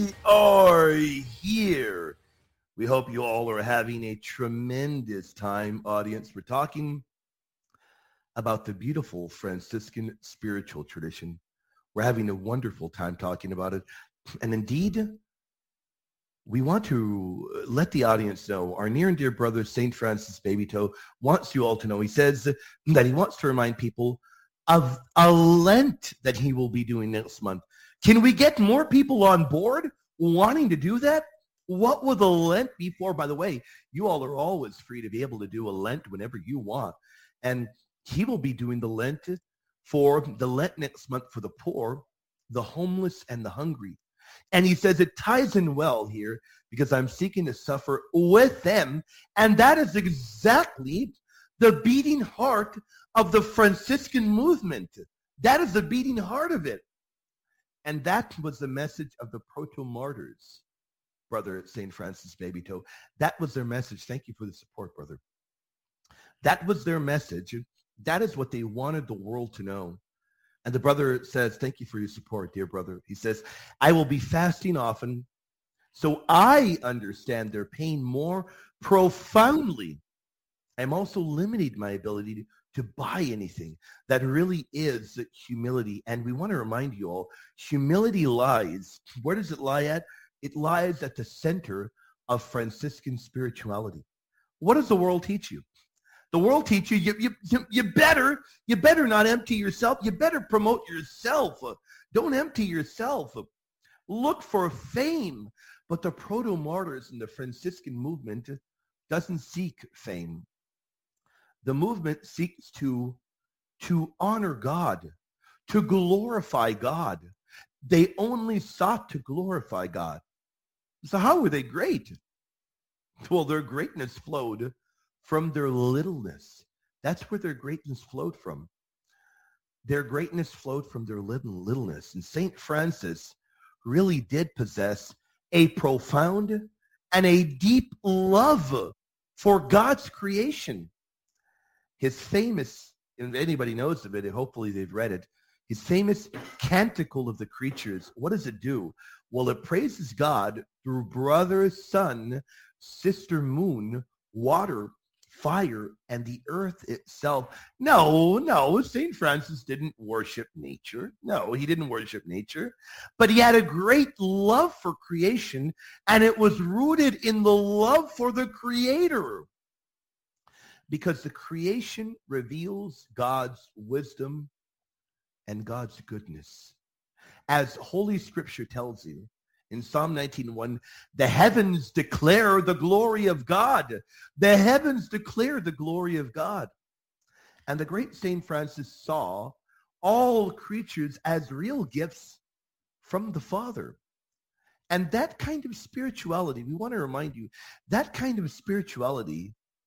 we are here. We hope you all are having a tremendous time, audience. We're talking about the beautiful Franciscan spiritual tradition. We're having a wonderful time talking about it. And indeed, we want to let the audience know, our near and dear brother, St. Francis Babytoe, wants you all to know. He says that he wants to remind people of a Lent that he will be doing next month. Can we get more people on board wanting to do that? What will the Lent be for? By the way, you all are always free to be able to do a Lent whenever you want. And he will be doing the Lent next month for the poor, the homeless, and the hungry. And he says it ties in well here because I'm seeking to suffer with them. And that is exactly the beating heart of the Franciscan movement. That is the beating heart of it. And that was the message of the proto-martyrs, Brother St. Francis Babytoe. That was their message. Thank you for the support, brother. That was their message. That is what they wanted the world to know. And the brother says, thank you for your support, dear brother. He says, I will be fasting often, so I understand their pain more profoundly. I'm also limiting my ability to buy anything. That really is humility. And we want to remind you all, humility lies. Where does it lie at? It lies at the center of Franciscan spirituality. What does the world teach you? The world teach you, you better not empty yourself. You better promote yourself. Don't empty yourself. Look for fame. But the proto-martyrs in the Franciscan movement doesn't seek fame. The movement seeks to honor God, to glorify God. They only sought to glorify God. So how were they great? Well, their greatness flowed from their littleness. That's where their greatness flowed from. Their greatness flowed from their littleness. And St. Francis really did possess a profound and a deep love for God's creation. His famous, if anybody knows of it, hopefully they've read it, his famous Canticle of the Creatures. What does it do? Well, it praises God through brother, sun, sister, moon, water, fire, and the earth itself. No, St. Francis didn't worship nature. No, he didn't worship nature. But he had a great love for creation, and it was rooted in the love for the Creator. Because the creation reveals God's wisdom and God's goodness. As Holy Scripture tells you, in Psalm 19:1, the heavens declare the glory of God. The heavens declare the glory of God. And the great St. Francis saw all creatures as real gifts from the Father. And that kind of spirituality, we want to remind you, that kind of spirituality